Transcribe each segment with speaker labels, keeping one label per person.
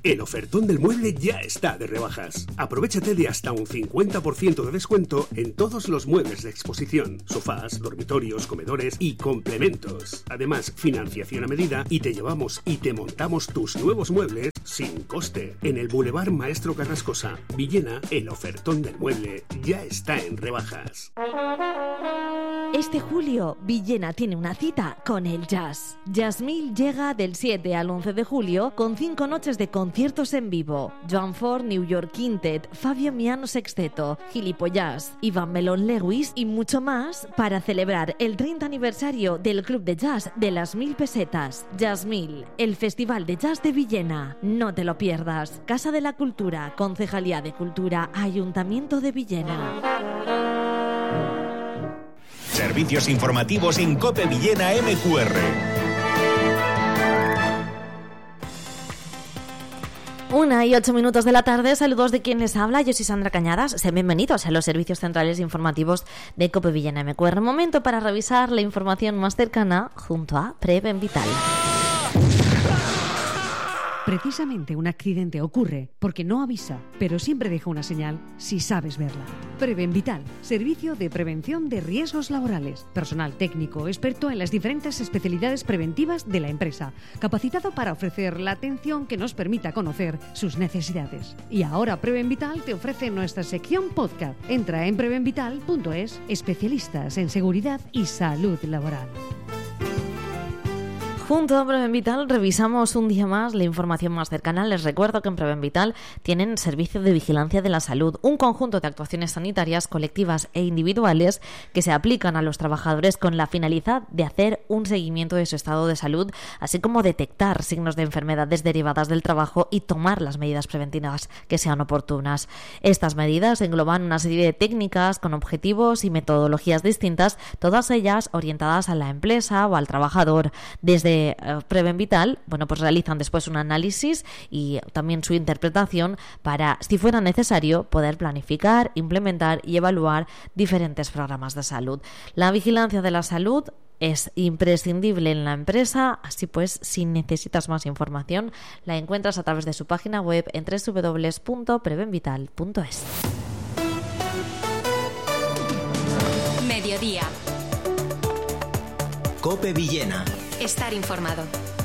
Speaker 1: El ofertón del mueble ya está de rebajas. Aprovéchate de hasta un 50% de descuento en todos los muebles de exposición, sofás, dormitorios, comedores y complementos. Además, financiación a medida y te llevamos y te montamos tus nuevos muebles sin coste. En el Boulevard Maestro Carrascosa, Villena, el ofertón del mueble ya está en rebajas.
Speaker 2: Este julio, Villena tiene una cita con el jazz. Jazzmil llega del 7 al 11 de julio con 5 noches de conciertos en vivo. Joan Ford, New York Quintet, Fabio Miano Sexteto, Gilipollas, Ivan Melón Lewis y mucho más para celebrar el 30 aniversario del Club de Jazz de las 1000 pesetas. Jazzmil, el Festival de Jazz de Villena. No te lo pierdas. Casa de la Cultura, Concejalía de Cultura, Ayuntamiento de Villena.
Speaker 3: Servicios informativos en COPE Villena MQR.
Speaker 2: 1:08 de la tarde, saludos de quien les habla, yo soy Sandra Cañadas, sean bienvenidos a los servicios centrales informativos de COPE Villena MQR. Momento para revisar la información más cercana junto a Preven Vital.
Speaker 4: Precisamente un accidente ocurre porque no avisa, pero siempre deja una señal si sabes verla. Preven Vital, servicio de prevención de riesgos laborales. Personal técnico experto en las diferentes especialidades preventivas de la empresa, capacitado para ofrecer la atención que nos permita conocer sus necesidades. Y ahora Preven Vital te ofrece nuestra sección podcast. Entra en prevenvital.es, especialistas en seguridad y salud laboral.
Speaker 2: Junto a Preven Vital revisamos un día más la información más cercana. Les recuerdo que en Preven Vital tienen servicio de vigilancia de la salud, un conjunto de actuaciones sanitarias colectivas e individuales que se aplican a los trabajadores con la finalidad de hacer un seguimiento de su estado de salud, así como detectar signos de enfermedades derivadas del trabajo y tomar las medidas preventivas que sean oportunas. Estas medidas engloban una serie de técnicas con objetivos y metodologías distintas, todas ellas orientadas a la empresa o al trabajador. Desde Preven Vital, pues realizan después un análisis y también su interpretación para, si fuera necesario, poder planificar, implementar y evaluar diferentes programas de salud. La vigilancia de la salud es imprescindible en la empresa, así pues, si necesitas más información, la encuentras a través de su página web en www.prevenvital.es.
Speaker 5: Mediodía.
Speaker 3: COPE Villena.
Speaker 5: Estar informado.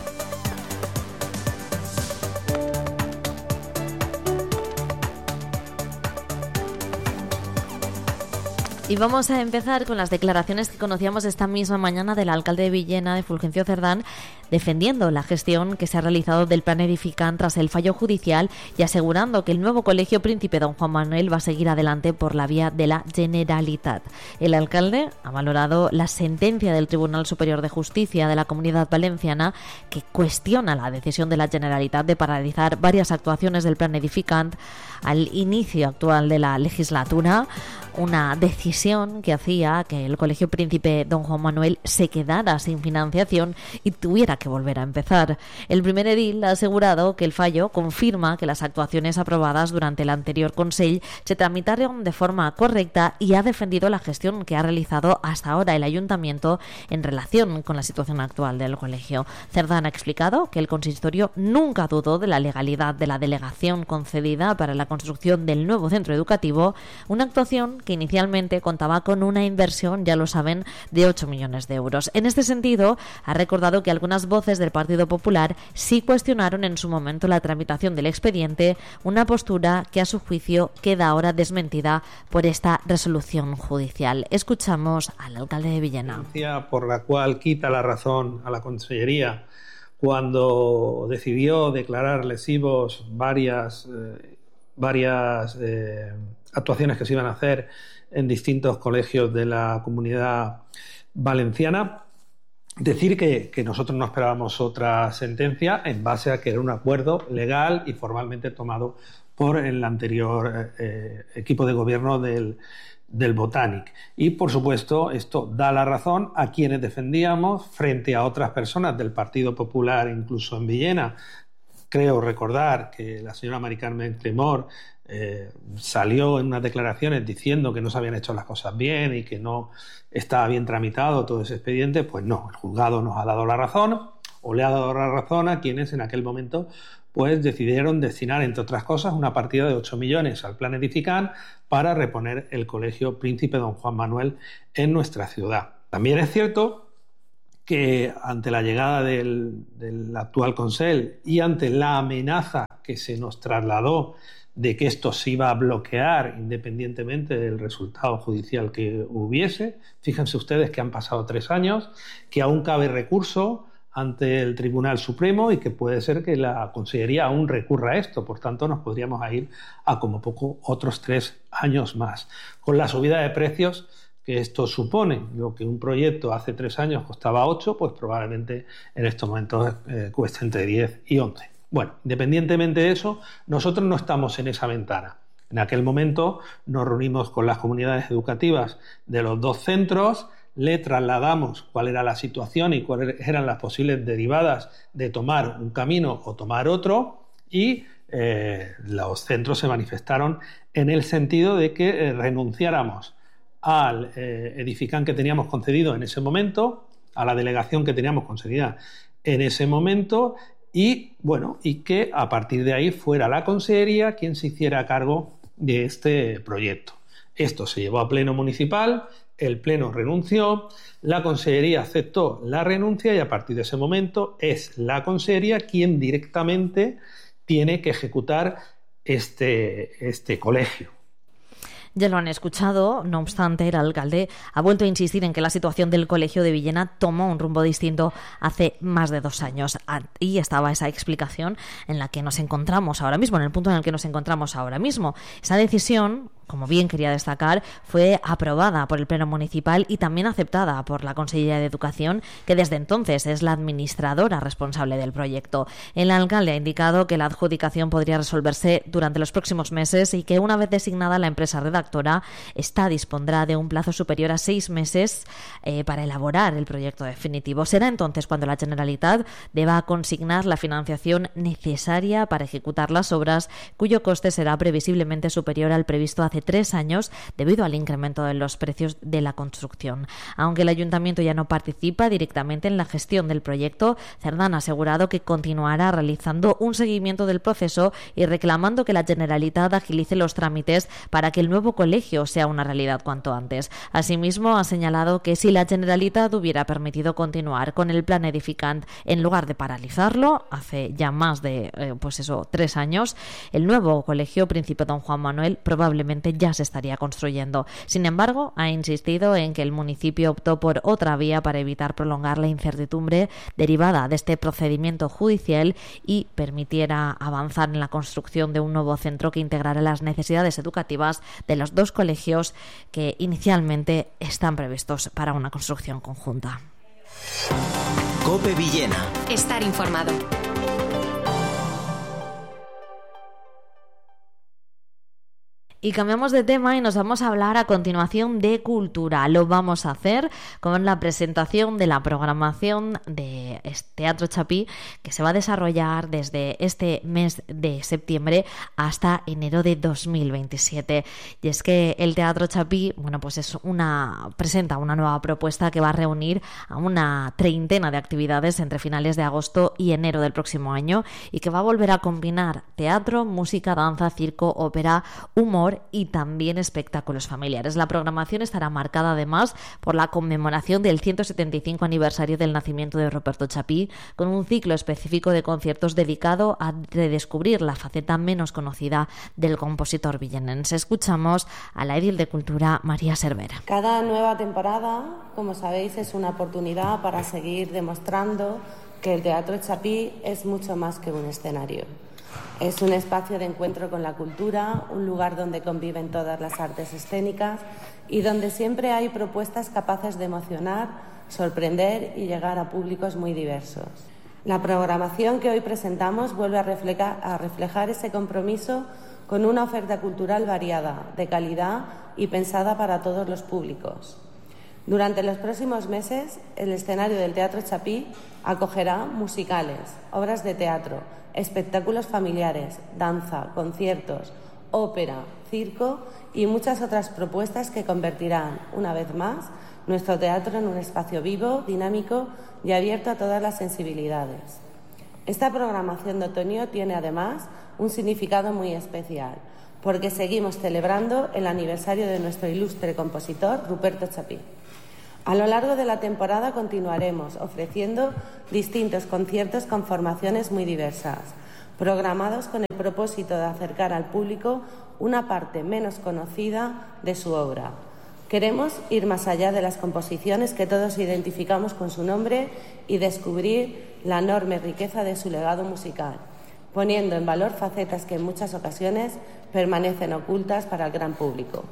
Speaker 2: Y vamos a empezar con las declaraciones que conocíamos esta misma mañana del alcalde de Villena, de Fulgencio Cerdán, defendiendo la gestión que se ha realizado del plan Edificant tras el fallo judicial y asegurando que el nuevo Colegio Príncipe Don Juan Manuel va a seguir adelante por la vía de la Generalitat. El alcalde ha valorado la sentencia del Tribunal Superior de Justicia de la Comunidad Valenciana que cuestiona la decisión de la Generalitat de paralizar varias actuaciones del plan Edificant al inicio actual de la legislatura, una decisión que hacía que el Colegio Príncipe Don Juan Manuel se quedara sin financiación y tuviera que volver a empezar. El primer edil ha asegurado que el fallo confirma que las actuaciones aprobadas durante el anterior Consell se tramitaron de forma correcta y ha defendido la gestión que ha realizado hasta ahora el Ayuntamiento en relación con la situación actual del colegio. Cerdán ha explicado que el consistorio nunca dudó de la legalidad de la delegación concedida para la construcción del nuevo centro educativo, una actuación que inicialmente contaba con una inversión, ya lo saben, de 8 millones de euros. En este sentido, ha recordado que algunas voces del Partido Popular sí cuestionaron en su momento la tramitación del expediente, una postura que a su juicio queda ahora desmentida por esta resolución judicial. Escuchamos al alcalde de Villena.
Speaker 6: Por la cual quita la razón a la Consellería cuando decidió declarar lesivos varias actuaciones que se iban a hacer en distintos colegios de la Comunidad Valenciana. Decir que nosotros no esperábamos otra sentencia en base a que era un acuerdo legal y formalmente tomado por el anterior equipo de gobierno del Botanic. Y, por supuesto, esto da la razón a quienes defendíamos frente a otras personas del Partido Popular, incluso en Villena. Creo recordar que la señora Mari Carmen Cremor salió en unas declaraciones diciendo que no se habían hecho las cosas bien y que no estaba bien tramitado todo ese expediente. Pues no, el juzgado nos ha dado la razón. o le ha dado la razón a quienes en aquel momento pues decidieron destinar, entre otras cosas, una partida de 8 millones al Plan Edificant para reponer el Colegio Príncipe Don Juan Manuel en nuestra ciudad. También es cierto que ante la llegada del actual Consell y ante la amenaza que se nos trasladó de que esto se iba a bloquear independientemente del resultado judicial que hubiese, fíjense ustedes que han pasado 3 años, que aún cabe recurso ante el Tribunal Supremo y que puede ser que la Consellería aún recurra a esto. Por tanto, nos podríamos ir a como poco otros 3 años más. Con la subida de precios que esto supone, lo que un proyecto hace 3 años costaba 8, pues probablemente en estos momentos cueste entre 10 y 11. Bueno, independientemente de eso, nosotros no estamos en esa ventana. En aquel momento nos reunimos con las comunidades educativas de los 2 centros, le trasladamos cuál era la situación y cuáles eran las posibles derivadas de tomar un camino o tomar otro, y los centros se manifestaron en el sentido de que renunciáramos al edificante que teníamos concedido en ese momento, a la delegación que teníamos concedida en ese momento, y bueno, y que a partir de ahí fuera la Consellería quien se hiciera cargo de este proyecto. Esto se llevó a pleno municipal, el pleno renunció, la Consellería aceptó la renuncia y a partir de ese momento es la Consellería quien directamente tiene que ejecutar este colegio.
Speaker 2: Ya lo han escuchado, no obstante, el alcalde ha vuelto a insistir en que la situación del Colegio de Villena tomó un rumbo distinto hace más de 2 años. Y estaba esa explicación en la que nos encontramos ahora mismo, en el punto en el que nos encontramos ahora mismo. Esa decisión, como bien quería destacar, fue aprobada por el Pleno Municipal y también aceptada por la Consellería de Educación, que desde entonces es la administradora responsable del proyecto. El alcalde ha indicado que la adjudicación podría resolverse durante los próximos meses y que una vez designada la empresa redactora, esta dispondrá de un plazo superior a 6 meses para elaborar el proyecto definitivo. Será entonces cuando la Generalitat deba consignar la financiación necesaria para ejecutar las obras, cuyo coste será previsiblemente superior al previsto hace 3 años debido al incremento de los precios de la construcción. Aunque el Ayuntamiento ya no participa directamente en la gestión del proyecto, Cerdán ha asegurado que continuará realizando un seguimiento del proceso y reclamando que la Generalitat agilice los trámites para que el nuevo colegio sea una realidad cuanto antes. Asimismo, ha señalado que si la Generalitat hubiera permitido continuar con el plan edificant en lugar de paralizarlo hace ya más de 3 años, el nuevo colegio Príncipe Don Juan Manuel probablemente ya se estaría construyendo. Sin embargo, ha insistido en que el municipio optó por otra vía para evitar prolongar la incertidumbre derivada de este procedimiento judicial y permitiera avanzar en la construcción de un nuevo centro que integrara las necesidades educativas de los 2 colegios que inicialmente están previstos para una construcción conjunta.
Speaker 3: COPE Villena.
Speaker 5: Estar informado.
Speaker 2: Y cambiamos de tema y nos vamos a hablar a continuación de cultura. Lo vamos a hacer con la presentación de la programación de Teatro Chapí, que se va a desarrollar desde este mes de septiembre hasta enero de 2027. Y es que el Teatro Chapí, presenta una nueva propuesta que va a reunir a una 30 de actividades entre finales de agosto y enero del próximo año, y que va a volver a combinar teatro, música, danza, circo, ópera, humor y también espectáculos familiares. La programación estará marcada además por la conmemoración del 175 aniversario del nacimiento de Roberto Chapí, con un ciclo específico de conciertos dedicado a redescubrir la faceta menos conocida del compositor villenense. Escuchamos a la edil de Cultura, María Cervera.
Speaker 7: Cada nueva temporada, como sabéis, es una oportunidad para seguir demostrando que el Teatro Chapí es mucho más que un escenario. Es un espacio de encuentro con la cultura, un lugar donde conviven todas las artes escénicas y donde siempre hay propuestas capaces de emocionar, sorprender y llegar a públicos muy diversos. La programación que hoy presentamos vuelve a reflejar ese compromiso con una oferta cultural variada, de calidad y pensada para todos los públicos. Durante los próximos meses, el escenario del Teatro Chapí acogerá musicales, obras de teatro, espectáculos familiares, danza, conciertos, ópera, circo y muchas otras propuestas que convertirán, una vez más, nuestro teatro en un espacio vivo, dinámico y abierto a todas las sensibilidades. Esta programación de otoño tiene además un significado muy especial, porque seguimos celebrando el aniversario de nuestro ilustre compositor Ruperto Chapí. A lo largo de la temporada continuaremos ofreciendo distintos conciertos con formaciones muy diversas, programados con el propósito de acercar al público una parte menos conocida de su obra. Queremos ir más allá de las composiciones que todos identificamos con su nombre y descubrir la enorme riqueza de su legado musical, poniendo en valor facetas que en muchas ocasiones permanecen ocultas para el gran público.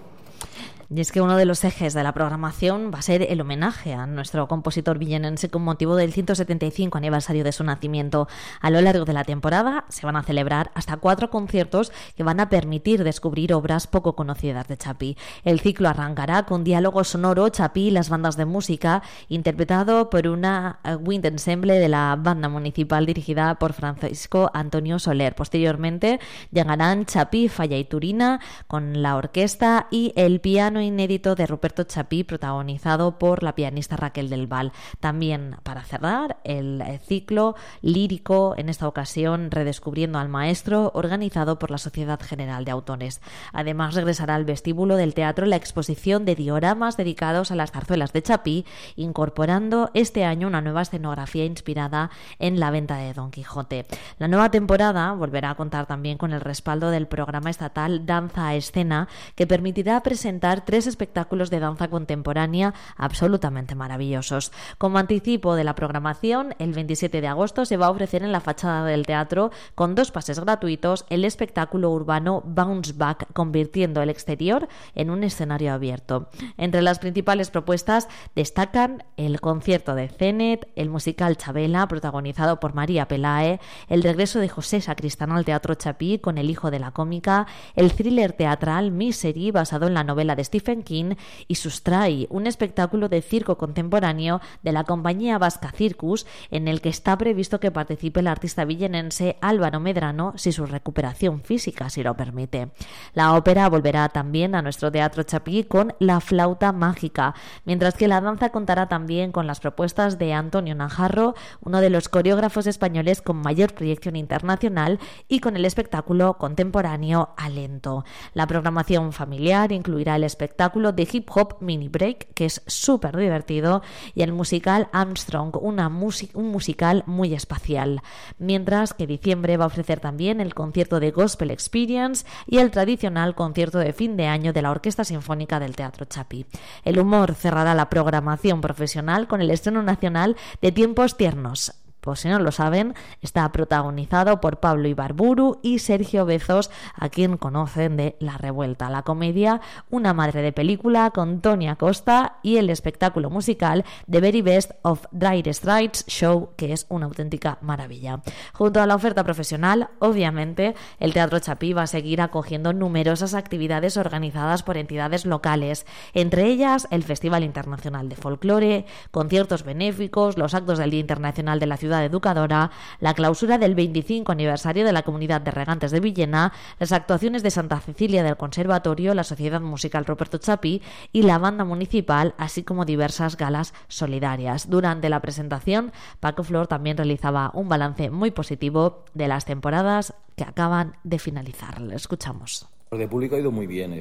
Speaker 2: Y es que uno de los ejes de la programación va a ser el homenaje a nuestro compositor villenense con motivo del 175 aniversario de su nacimiento. A lo largo de la temporada se van a celebrar hasta 4 conciertos que van a permitir descubrir obras poco conocidas de Chapí. El ciclo arrancará con diálogo sonoro Chapí y las bandas de música, interpretado por una wind ensemble de la banda municipal dirigida por Francisco Antonio Soler. Posteriormente llegarán Chapí, Falla y Turina con la orquesta y el piano inédito de Ruperto Chapí, protagonizado por la pianista Raquel del Val. También, para cerrar, el ciclo lírico, en esta ocasión redescubriendo al maestro, organizado por la Sociedad General de Autores. Además, regresará al vestíbulo del teatro la exposición de dioramas dedicados a las zarzuelas de Chapí, incorporando este año una nueva escenografía inspirada en la venta de Don Quijote. La nueva temporada volverá a contar también con el respaldo del programa estatal Danza a Escena, que permitirá presentar 3 espectáculos de danza contemporánea absolutamente maravillosos. Como anticipo de la programación, el 27 de agosto se va a ofrecer en la fachada del teatro, con 2 pases gratuitos, el espectáculo urbano Bounce Back, convirtiendo el exterior en un escenario abierto. Entre las principales propuestas destacan el concierto de Zenet, el musical Chabela, protagonizado por María Pelae, el regreso de José Sacristán al Teatro Chapí con El hijo de la cómica, el thriller teatral Misery, basado en la novela de Stephen King, y Sustrai, un espectáculo de circo contemporáneo de la compañía vasca Circus, en el que está previsto que participe el artista villenense Álvaro Medrano, si su recuperación física así lo permite. La ópera volverá también a nuestro Teatro Chapí con La flauta mágica, mientras que la danza contará también con las propuestas de Antonio Najarro, uno de los coreógrafos españoles con mayor proyección internacional, y con el espectáculo contemporáneo Alento. La programación familiar incluirá el espectáculo de hip hop Mini Break, que es súper divertido, y el musical Armstrong, un musical muy espacial. Mientras que diciembre va a ofrecer también el concierto de Gospel Experience y el tradicional concierto de fin de año de la Orquesta Sinfónica del Teatro Chapí. El humor cerrará la programación profesional con el estreno nacional de Tiempos Tiernos. Por si no lo saben, está protagonizado por Pablo Ibarburu y Sergio Bezos, a quien conocen de La Revuelta, la comedia Una madre de película con Tony Acosta, y el espectáculo musical The Very Best of Dire Straits Show, que es una auténtica maravilla. Junto a la oferta profesional, obviamente, el Teatro Chapí va a seguir acogiendo numerosas actividades organizadas por entidades locales, entre ellas el Festival Internacional de Folclore, conciertos benéficos, los actos del Día Internacional de la Ciudad Educadora, la clausura del 25 aniversario de la Comunidad de Regantes de Villena, las actuaciones de Santa Cecilia del Conservatorio, la Sociedad Musical Ruperto Chapí y la Banda Municipal, así como diversas galas solidarias. Durante la presentación, Paco Flor también realizaba un balance muy positivo de las temporadas que acaban de finalizar. Le escuchamos.
Speaker 5: De público ha ido muy bien.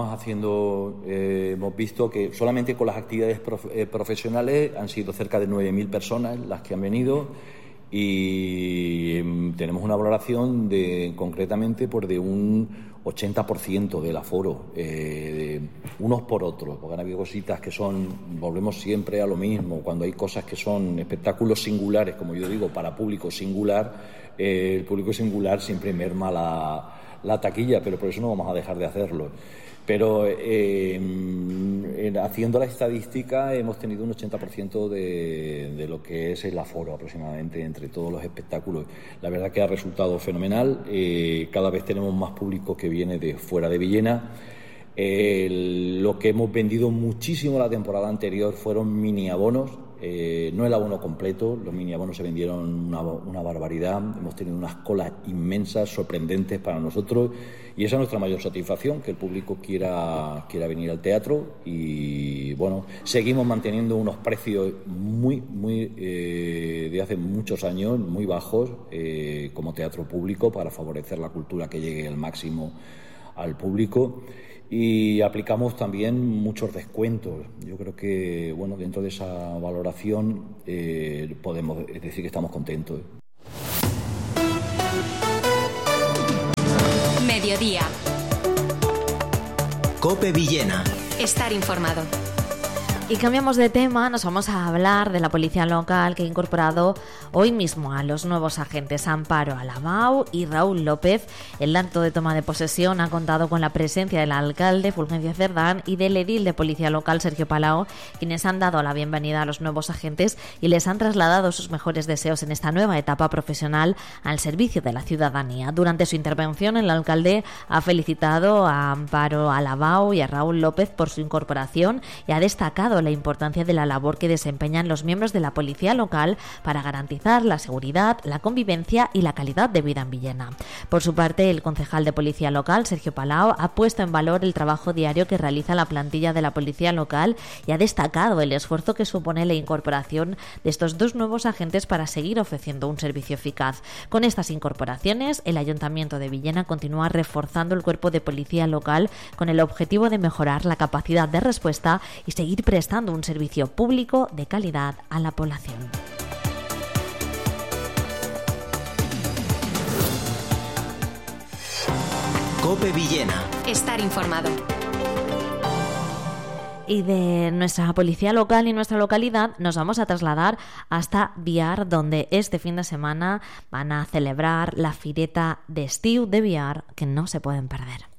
Speaker 5: Hemos visto que solamente con las actividades profesionales han sido cerca de 9.000 personas las que han venido, y tenemos una valoración concretamente de un 80% del aforo, unos por otros, porque han habido cositas que volvemos siempre a lo mismo, cuando hay cosas que son espectáculos singulares, como yo digo, para público singular, el público singular siempre merma la taquilla, pero por eso no vamos a dejar de hacerlo. Pero haciendo la estadística hemos tenido un 80% de lo que es el aforo aproximadamente entre todos los espectáculos. La verdad que ha resultado fenomenal. Cada vez tenemos más público que viene de fuera de Villena. Lo que hemos vendido muchísimo la temporada anterior fueron mini abonos, no el abono completo, los mini abonos se vendieron una barbaridad, hemos tenido unas colas inmensas, sorprendentes para nosotros, y esa es nuestra mayor satisfacción, que el público quiera venir al teatro. Y bueno, seguimos manteniendo unos precios muy de hace muchos años, muy bajos, como teatro público, para favorecer la cultura que llegue al máximo al público. Y aplicamos también muchos descuentos. Yo creo que, bueno, dentro de esa valoración podemos decir que estamos contentos.
Speaker 8: Mediodía.
Speaker 3: COPE Villena.
Speaker 8: Estar informado.
Speaker 2: Y cambiamos de tema, nos vamos a hablar de la policía local, que ha incorporado hoy mismo a los nuevos agentes Amparo Alabau y Raúl López. El acto de toma de posesión ha contado con la presencia del alcalde Fulgencio Cerdán y del edil de policía local Sergio Palau, quienes han dado la bienvenida a los nuevos agentes y les han trasladado sus mejores deseos en esta nueva etapa profesional al servicio de la ciudadanía. Durante su intervención, el alcalde ha felicitado a Amparo Alabau y a Raúl López por su incorporación y ha destacado la importancia de la labor que desempeñan los miembros de la policía local para garantizar la seguridad, la convivencia y la calidad de vida en Villena. Por su parte, el concejal de policía local, Sergio Palau, ha puesto en valor el trabajo diario que realiza la plantilla de la policía local y ha destacado el esfuerzo que supone la incorporación de estos dos nuevos agentes para seguir ofreciendo un servicio eficaz. Con estas incorporaciones, el Ayuntamiento de Villena continúa reforzando el cuerpo de policía local con el objetivo de mejorar la capacidad de respuesta y seguir prestando un servicio público de calidad a la población.
Speaker 3: COPE Villena.
Speaker 8: Estar informado.
Speaker 2: Y de nuestra policía local y nuestra localidad nos vamos a trasladar hasta Biar, donde este fin de semana van a celebrar la Fireta d'Estiu de Biar, que no se pueden perder.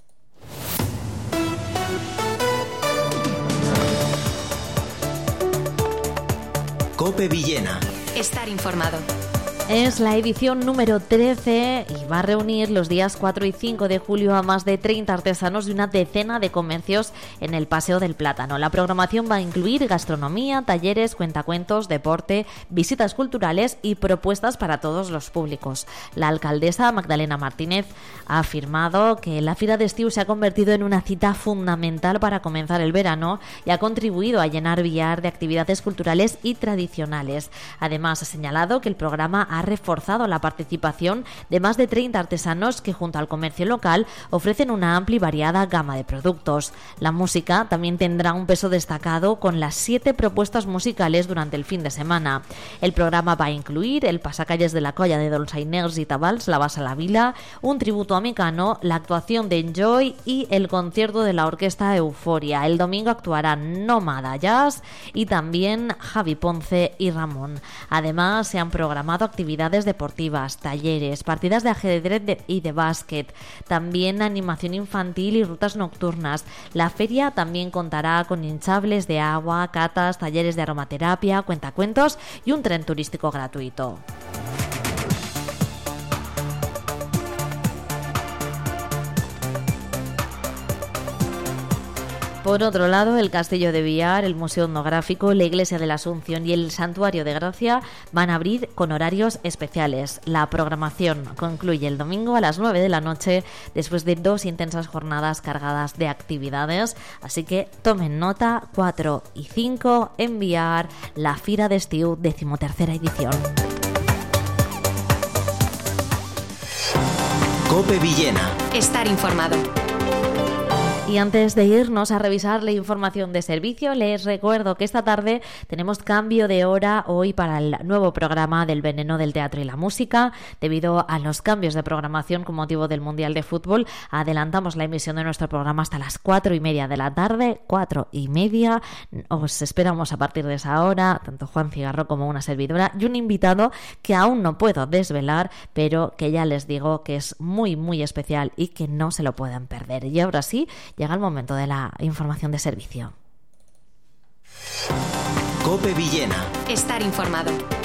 Speaker 3: COPE Villena.
Speaker 8: Estar informado.
Speaker 2: Es la edición número 13 y va a reunir los días 4 y 5 de julio a más de 30 artesanos de una decena de comercios en el Paseo del Plátano. La programación va a incluir gastronomía, talleres, cuentacuentos, deporte, visitas culturales y propuestas para todos los públicos. La alcaldesa Magdalena Martínez ha afirmado que la Fira d'Estiu se ha convertido en una cita fundamental para comenzar el verano y ha contribuido a llenar Biar de actividades culturales y tradicionales. Además, ha señalado que el programa ha reforzado la participación de más de 30 artesanos que, junto al comercio local, ofrecen una amplia y variada gama de productos. La música también tendrá un peso destacado con las 7 propuestas musicales durante el fin de semana. El programa va a incluir el pasacalles de la colla de dolçainers y tabals, la Bassa la Vila, un tributo a Mecano, la actuación de Enjoy y el concierto de la orquesta Euforia. El domingo actuarán Nómada Jazz y también Javi Ponce y Ramón. Además, se han programado actividades deportivas, talleres, partidas de ajedrez y de básquet, también animación infantil y rutas nocturnas. La feria también contará con hinchables de agua, catas, talleres de aromaterapia, cuentacuentos y un tren turístico gratuito. Por otro lado, el Castillo de Biar, el Museo Etnográfico, la Iglesia de la Asunción y el Santuario de Gracia van a abrir con horarios especiales. La programación concluye el domingo a las 9 de la noche después de 2 intensas jornadas cargadas de actividades. Así que tomen nota, 4 y 5 en Biar, la Fira d'Estiu, 13ª edición.
Speaker 3: COPE Villena.
Speaker 8: Estar informado.
Speaker 2: Y antes de irnos a revisar la información de servicio, les recuerdo que esta tarde tenemos cambio de hora hoy para el nuevo programa del Veneno del Teatro y la Música. Debido a los cambios de programación con motivo del Mundial de Fútbol, adelantamos la emisión de nuestro programa hasta las 4:30 de la tarde, 4:30. Os esperamos a partir de esa hora, tanto Juan Cigarro como una servidora y un invitado que aún no puedo desvelar, pero que ya les digo que es muy, muy especial y que no se lo pueden perder. Y ahora sí, llega el momento de la información de servicio.
Speaker 3: COPE Villena.
Speaker 8: Estar informado.